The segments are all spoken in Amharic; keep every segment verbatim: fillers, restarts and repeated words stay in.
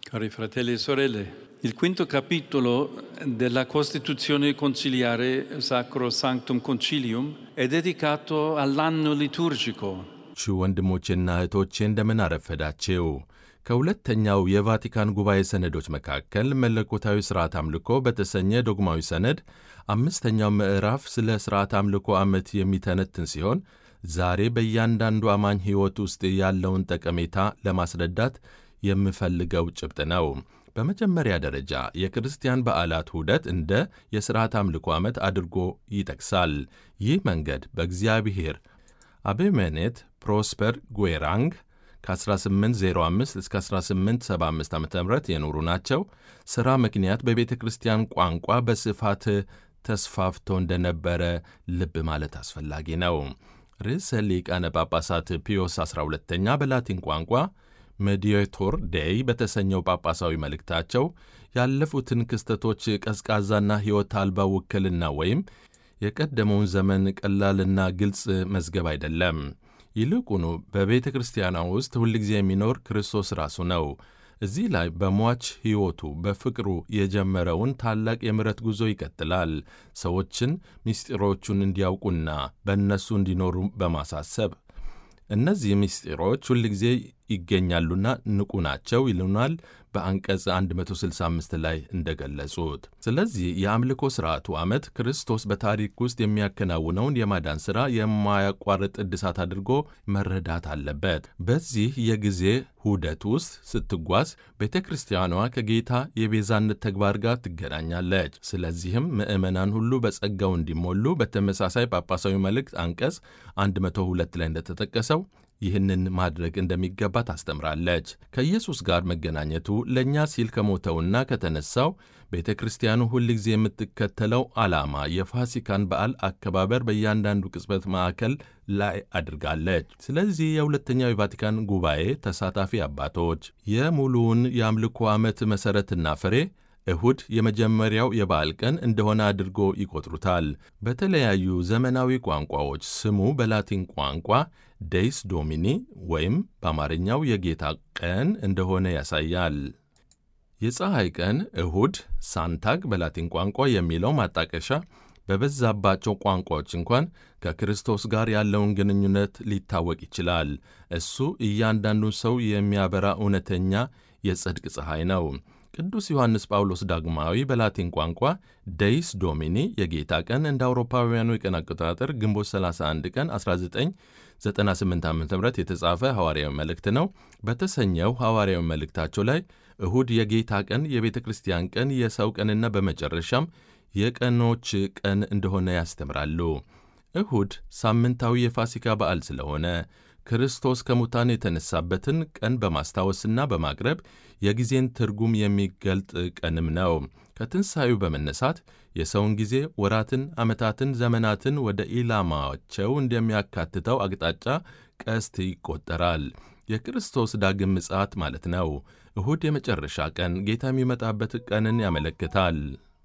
Cari fratelli e sorelle, il quinto capitolo della Costituzione conciliare Sacro Sanctum Concilium è dedicato all'anno liturgico. ቹ ወንድሞቼና እህቶቼ እንደምን አረፈዳችሁ። ከሁለተኛው የቫቲካን ጉባኤ ሰነዶች መካከል መለኮታዊ ሥርዓት አምልኮ በተሰኘ ዶግማዊ ሰነድ አምስተኛው ምዕራፍ ስለ ሥርዓት አምልኮ ዓመት የሚተነትን ሲሆን ዛሬ በእያንዳንዱ አማኝ ሕይወት ውስጥ ያለውን ጠቀሜታ ለማስረዳት የምፈልገው ጭብጥ ነው። በመጀመሪያ ደረጃ የክርስቲያን በዓላት ውህደት እንደ የሥርዓት አምልኮ ዓመት አድርጎ ይጠቅሳል። ይህ መንገድ በእግዚአብሔር አቤሜኔት ፕሮስፐር ጉዌራንግ ከ1805 እስከ አስራ ስምንት ሰባ አምስት ዓ.ም የኖሩ ናቸው። ሥራ ምክንያት በቤተ ክርስቲያን ቋንቋ በስፋት ተስፋፍቶ እንደነበረ ልብ ማለት አስፈላጊ ነው። ርዕሰ ሊቃነ ጳጳሳት ፒዮስ አስራ ሁለተኛ በላቲን ቋንቋ ሜዲያቶር ዴይ በተሰኘው ጳጳሳዊ መልእክታቸው ያለፉትን ክስተቶች ቀዝቃዛና ሕይወት አልባ ውክልና ወይም የቀደመውን ዘመን ቀላልና ግልጽ መዝገብ አይደለም። ይልቁኑ በቤተ ክርስቲያኗ ውስጥ ሁልጊዜ የሚኖር ክርስቶስ ራሱ ነው። እዚህ ላይ በሟች ሕይወቱ በፍቅሩ የጀመረውን ታላቅ የምሕረት ጉዞ ይቀጥላል። ሰዎችን ምስጢሮቹን እንዲያውቁና በእነሱ እንዲኖሩ በማሳሰብ እነዚህ ምስጢሮች ሁልጊዜ ይገኛሉና ንቁ ናቸው ይሉናል በአንቀጽ መቶ ስልሳ አምስት ላይ እንደገለጹት። ስለዚህ የአምልኮ ሥርዓቱ ዓመት ክርስቶስ በታሪክ ውስጥ የሚያከናውነውን የማዳን ሥራ የማያቋርጥ እድሳት አድርጎ መረዳት አለበት። በዚህ የጊዜ ሁደት ውስጥ ስትጓዝ ቤተ ክርስቲያኗ ከጌታ የቤዛነት ተግባር ጋር ትገናኛለች። ስለዚህም ምዕመናን ሁሉ በጸጋው እንዲሞሉ በተመሳሳይ ጳጳሳዊ መልእክት አንቀጽ መቶ ሁለት ላይ እንደተጠቀሰው ይህንን ማድረግ እንደሚገባ ታስተምራለች። ከኢየሱስ ጋር መገናኘቱ ለእኛ ሲል ከሞተውና ከተነሳው ቤተ ክርስቲያኑ ሁልጊዜ የምትከተለው ዓላማ የፋሲካን በዓል አከባበር በእያንዳንዱ ቅጽበት ማዕከል ላይ አድርጋለች። ስለዚህ የሁለተኛው የቫቲካን ጉባኤ ተሳታፊ አባቶች የሙሉውን የአምልኮ ዓመት መሠረትና ፍሬ እሁድ የመጀመሪያው የበዓል ቀን እንደሆነ አድርጎ ይቆጥሩታል። በተለያዩ ዘመናዊ ቋንቋዎች ስሙ በላቲን ቋንቋ ዴይስ ዶሚኒ ወይም በአማርኛው የጌታ ቀን እንደሆነ ያሳያል። የፀሐይ ቀን እሁድ ሳንታግ በላቲን ቋንቋ የሚለው ማጣቀሻ በበዛባቸው ቋንቋዎች እንኳን ከክርስቶስ ጋር ያለውን ግንኙነት ሊታወቅ ይችላል። እሱ እያንዳንዱ ሰው የሚያበራ እውነተኛ የጽድቅ ፀሐይ ነው። ቅዱስ ዮሐንስ ጳውሎስ ዳግማዊ በላቲን ቋንቋ ዴይስ ዶሚኒ የጌታ ቀን እንደ አውሮፓውያኑ የቀን አቆጣጠር ግንቦት ሰላሳ አንድ ቀን አስራ ዘጠኝ ዘጠና ስምንት ዓ.ም የተጻፈ ሐዋርያዊ መልእክት ነው። በተሰኘው ሐዋርያዊ መልእክታቸው ላይ እሁድ የጌታ ቀን፣ የቤተ ክርስቲያን ቀን፣ የሰው ቀንና በመጨረሻም የቀኖች ቀን እንደሆነ ያስተምራሉ። እሁድ ሳምንታዊ የፋሲካ በዓል ስለሆነ ክርስቶስ ከሙታን የተነሳበትን ቀን በማስታወስና በማቅረብ የጊዜን ትርጉም የሚገልጥ ቀንም ነው። ከትንሣኤው በመነሳት የሰውን ጊዜ፣ ወራትን፣ ዓመታትን፣ ዘመናትን ወደ ኢላማቸው እንደሚያካትተው አቅጣጫ ቀስት ይቆጠራል። የክርስቶስ ዳግም ምጽአት ማለት ነው። እሁድ የመጨረሻ ቀን ጌታ የሚመጣበት ቀንን ያመለክታል።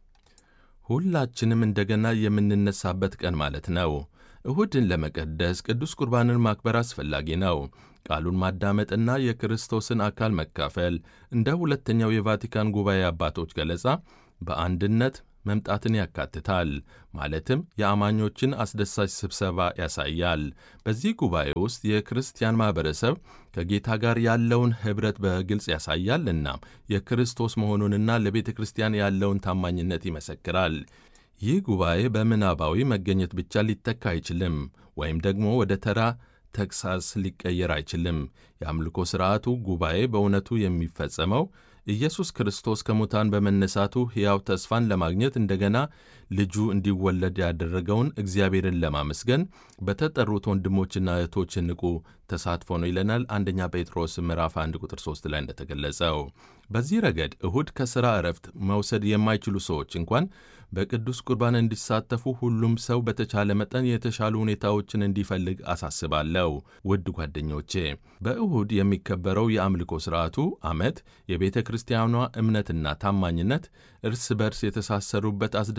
ሁላችንም እንደገና የምንነሳበት ቀን ማለት ነው። እሁድን ለመቀደስ ቅዱስ ቁርባንን ማክበር አስፈላጊ ነው። ቃሉን ማዳመጥና የክርስቶስን አካል መካፈል እንደ ሁለተኛው የቫቲካን ጉባኤ አባቶች ገለጻ በአንድነት መምጣትን ያካትታል። ማለትም የአማኞችን አስደሳች ስብሰባ ያሳያል። በዚህ ጉባኤ ውስጥ የክርስቲያን ማኅበረሰብ ከጌታ ጋር ያለውን ኅብረት በግልጽ ያሳያል እና የክርስቶስ መሆኑንና ለቤተ ክርስቲያን ያለውን ታማኝነት ይመሰክራል። ይህ ጉባኤ በምናባዊ መገኘት ብቻ ሊተካ አይችልም፣ ወይም ደግሞ ወደ ተራ ተግሳስ ሊቀየር አይችልም። የአምልኮ ሥርዓቱ ጉባኤ በእውነቱ የሚፈጸመው ኢየሱስ ክርስቶስ ከሙታን በመነሳቱ ሕያው ተስፋን ለማግኘት እንደገና ልጁ እንዲወለድ ያደረገውን እግዚአብሔርን ለማመስገን በተጠሩት ወንድሞችና እህቶች ንቁ ተሳትፎ ነው ይለናል አንደኛ ጴጥሮስ ምዕራፍ አንድ ቁጥር ሦስት ላይ እንደተገለጸው። በዚህ ረገድ እሁድ ከሥራ ዕረፍት መውሰድ የማይችሉ ሰዎች እንኳን በቅዱስ ቁርባን እንዲሳተፉ ሁሉም ሰው በተቻለ መጠን የተሻሉ ሁኔታዎችን እንዲፈልግ አሳስባለሁ። ውድ ጓደኞቼ፣ በእሁድ የሚከበረው የአምልኮ ሥርዓቱ ዓመት የቤተ ክርስቲያኗ እምነትና ታማኝነት እርስ በርስ የተሳሰሩበት አስደሳች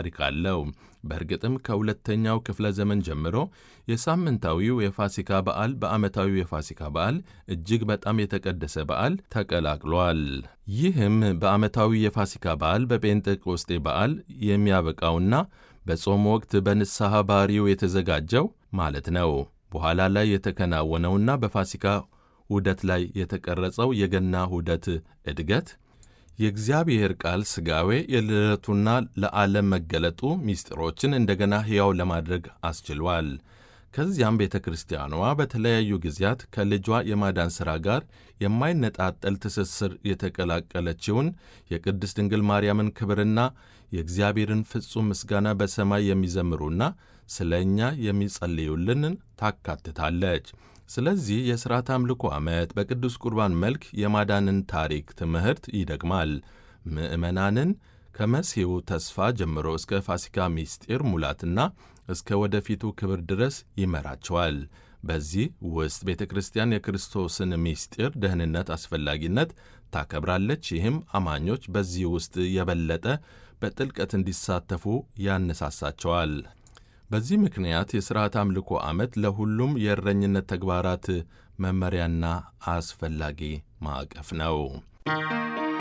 ታሪክ አለው። በእርግጥም ከሁለተኛው ክፍለ ዘመን ጀምሮ የሳምንታዊው የፋሲካ በዓል በዓመታዊው የፋሲካ በዓል እጅግ በጣም የተቀደሰ በዓል ተቀላቅሏል። ይህም በዓመታዊ የፋሲካ በዓል በጴንጤቆስጤ በዓል የሚያበቃውና በጾም ወቅት በንስሐ ባሕሪው የተዘጋጀው ማለት ነው። በኋላ ላይ የተከናወነውና በፋሲካ ዑደት ላይ የተቀረጸው የገና ዑደት ዕድገት የእግዚአብሔር ቃል ሥጋዌ የልደቱና ለዓለም መገለጡ ምስጢሮችን እንደገና ሕያው ለማድረግ አስችሏል። ከዚያም ቤተ ክርስቲያኗ በተለያዩ ጊዜያት ከልጇ የማዳን ሥራ ጋር የማይነጣጠል ትስስር የተቀላቀለችውን የቅድስት ድንግል ማርያምን ክብርና የእግዚአብሔርን ፍጹም ምስጋና በሰማይ የሚዘምሩና ስለ እኛ የሚጸልዩልንን ታካትታለች። ስለዚህ የሥርዓተ አምልኮ ዓመት በቅዱስ ቁርባን መልክ የማዳንን ታሪክ ትምህርት ይደግማል። ምዕመናንን ከመሲሑ ተስፋ ጀምሮ እስከ ፋሲካ ምስጢር ሙላትና እስከ ወደፊቱ ክብር ድረስ ይመራቸዋል። በዚህ ውስጥ ቤተ ክርስቲያን የክርስቶስን ምስጢር ደህንነት አስፈላጊነት ታከብራለች። ይህም አማኞች በዚህ ውስጥ የበለጠ በጥልቀት እንዲሳተፉ ያነሳሳቸዋል። በዚህ ምክንያት የሥርዓተ አምልኮ ዓመት ለሁሉም የእረኝነት ተግባራት መመሪያና አስፈላጊ ማዕቀፍ ነው።